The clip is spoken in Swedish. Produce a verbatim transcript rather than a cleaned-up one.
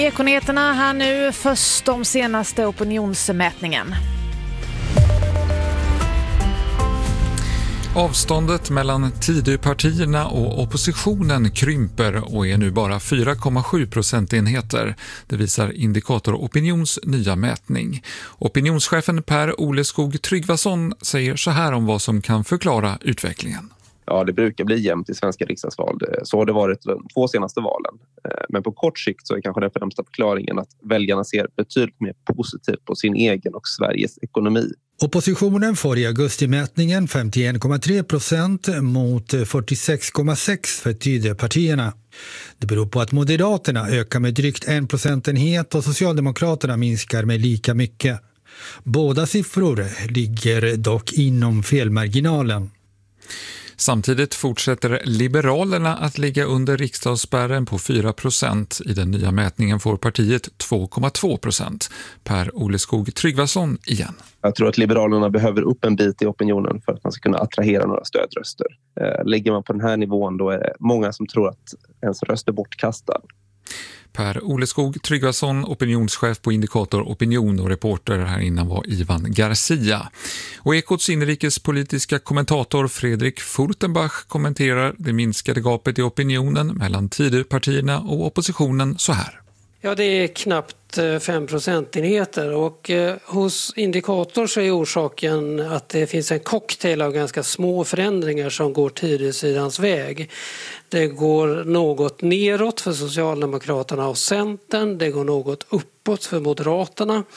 Ekonyheterna här nu, först om senaste opinionsmätningen. Avståndet mellan Tidöpartierna och oppositionen krymper och är nu bara fyra komma sju procentenheter. Det visar Indikator Opinions nya mätning. Opinionschefen Per Oleskog Tryggvason säger så här om vad som kan förklara utvecklingen. Ja, det brukar bli jämnt i svenska riksdagsval. Så har det varit de två senaste valen. Men på kort sikt så är kanske den främsta förklaringen att väljarna ser betydligt mer positivt på sin egen och Sveriges ekonomi. Oppositionen får i augustimätningen femtioen komma tre procent mot fyrtiosex komma sex för Tidöpartierna. Det beror på att Moderaterna ökar med drygt en procentenhet och Socialdemokraterna minskar med lika mycket. Båda siffror ligger dock inom felmarginalen. Samtidigt fortsätter Liberalerna att ligga under riksdagsspärren på fyra procent. I den nya mätningen får partiet två komma två procent. Per Oleskog Tryggvason igen. Jag tror att Liberalerna behöver upp en bit i opinionen för att man ska kunna attrahera några stödröster. Lägger man på den här nivån då är det många som tror att ens röst är bortkastad. Per Oleskog Tryggvason, opinionschef på Indikator Opinion, och reporter här innan var Ivan Garcia. Och Ekots inrikespolitiska kommentator Fredrik Furtenbach kommenterar det minskade gapet i opinionen mellan Tidöpartierna och oppositionen så här. Ja, det är knappt fem procentenheter och eh, hos Indikator så är orsaken att det finns en cocktail av ganska små förändringar som går Tidösidans väg. Det går något neråt för Socialdemokraterna och Centern, det går något uppåt för Moderaterna